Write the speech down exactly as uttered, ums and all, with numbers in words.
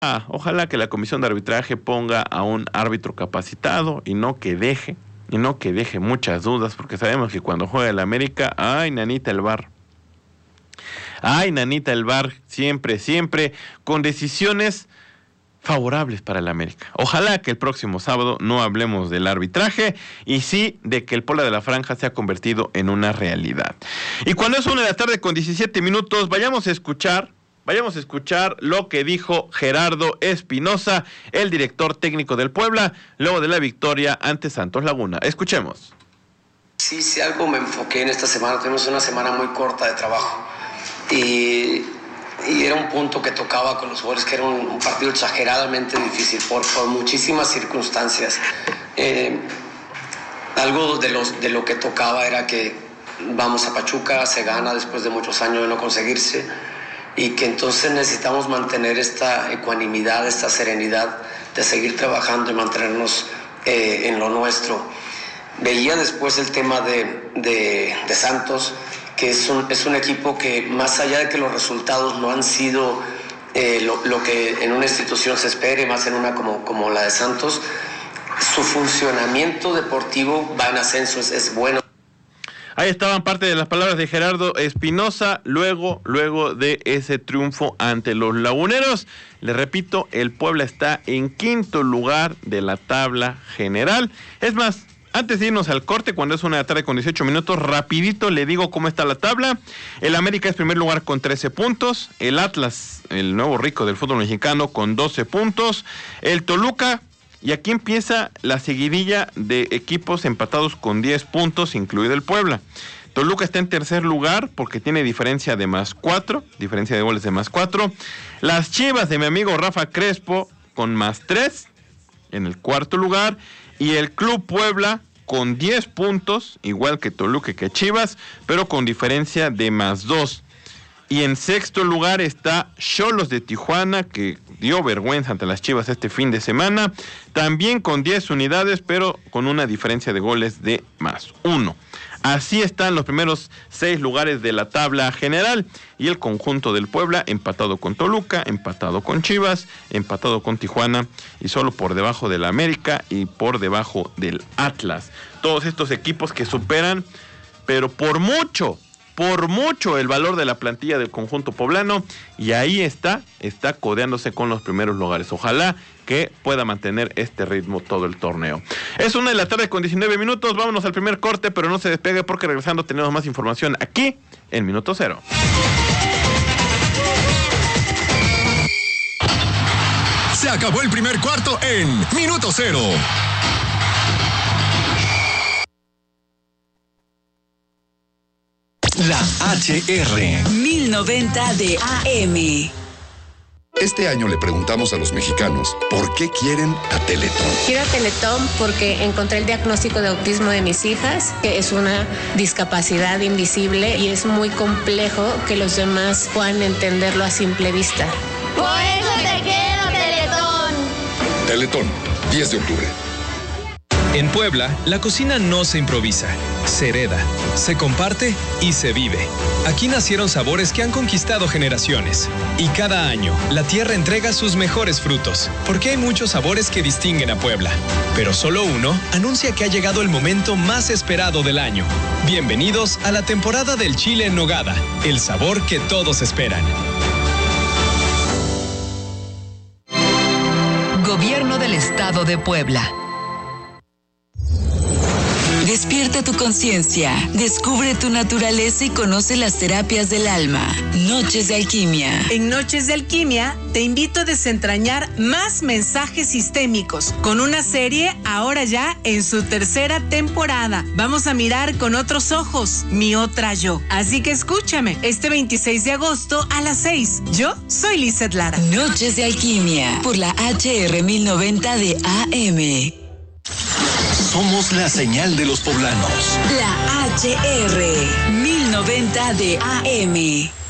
Ah, ojalá que la comisión de arbitraje ponga a un árbitro capacitado y no que deje, y no que deje muchas dudas, porque sabemos que cuando juega el América, ay, nanita el V A R. Ay, nanita el V A R, siempre, siempre, con decisiones favorables para el América. Ojalá que el próximo sábado no hablemos del arbitraje y sí de que el Puebla de la Franja se ha convertido en una realidad. Y cuando es una de la tarde con diecisiete minutos, vayamos a escuchar, vayamos a escuchar lo que dijo Gerardo Espinoza, el director técnico del Puebla, luego de la victoria ante Santos Laguna. Escuchemos. Sí, sí, algo me enfoqué en esta semana. Tuvimos una semana muy corta de trabajo y... Y era un punto que tocaba con los jugadores, que era un, un partido exageradamente difícil por, por muchísimas circunstancias. Eh, algo de, los, de lo que tocaba era que vamos a Pachuca, se gana después de muchos años de no conseguirse, y que entonces necesitamos mantener esta ecuanimidad, esta serenidad de seguir trabajando y mantenernos eh, en lo nuestro. Veía después el tema de, de, de Santos, que es un, es un equipo que, más allá de que los resultados no han sido eh, lo, lo que en una institución se espere, más en una como, como la de Santos, su funcionamiento deportivo va en ascenso, es, es bueno. Ahí estaban parte de las palabras de Gerardo Espinoza, luego, luego de ese triunfo ante los laguneros. Les repito, el Puebla está en quinto lugar de la tabla general. Es más, antes de irnos al corte, cuando es una de la tarde con dieciocho minutos, rapidito le digo cómo está la tabla. El América es primer lugar con trece puntos. El Atlas, el nuevo rico del fútbol mexicano, con doce puntos. El Toluca, y aquí empieza la seguidilla de equipos empatados con diez puntos, incluido el Puebla. Toluca está en tercer lugar porque tiene diferencia de más cuatro, diferencia de goles de más cuatro. Las Chivas de mi amigo Rafa Crespo con más tres en el cuarto lugar. Y el Club Puebla con diez puntos, igual que Toluca y que Chivas, pero con diferencia de más dos. Y en sexto lugar está Xolos de Tijuana, que dio vergüenza ante las Chivas este fin de semana, también con diez unidades, pero con una diferencia de goles de más uno. Así están los primeros seis lugares de la tabla general, y el conjunto del Puebla empatado con Toluca, empatado con Chivas, empatado con Tijuana, y solo por debajo del América y por debajo del Atlas. Todos estos equipos que superan, pero por mucho, por mucho el valor de la plantilla del conjunto poblano, y ahí está, está codeándose con los primeros lugares. Ojalá que pueda mantener este ritmo todo el torneo. Es una de la tarde con diecinueve minutos, vámonos al primer corte, pero no se despegue porque regresando tenemos más información aquí en Minuto Cero. Se acabó el primer cuarto en Minuto Cero. La H R mil noventa de A M. Este año le preguntamos a los mexicanos por qué quieren a Teletón. Quiero a Teletón porque encontré el diagnóstico de autismo de mis hijas, que es una discapacidad invisible y es muy complejo que los demás puedan entenderlo a simple vista. Por eso te quiero, Teletón. Teletón, diez de octubre. En Puebla, la cocina no se improvisa, se hereda, se comparte y se vive. Aquí nacieron sabores que han conquistado generaciones. Y cada año, la tierra entrega sus mejores frutos, porque hay muchos sabores que distinguen a Puebla. Pero solo uno anuncia que ha llegado el momento más esperado del año. Bienvenidos a la temporada del chile en nogada, el sabor que todos esperan. Gobierno del Estado de Puebla. Despierta tu conciencia, descubre tu naturaleza y conoce las terapias del alma. Noches de Alquimia. En Noches de Alquimia te invito a desentrañar más mensajes sistémicos con una serie ahora ya en su tercera temporada. Vamos a mirar con otros ojos, mi otra yo. Así que escúchame este veintiséis de agosto a las seis. Yo soy Lizeth Lara. Noches de Alquimia por la H R mil noventa de A M. Somos la señal de los poblanos. La H R mil noventa de A M.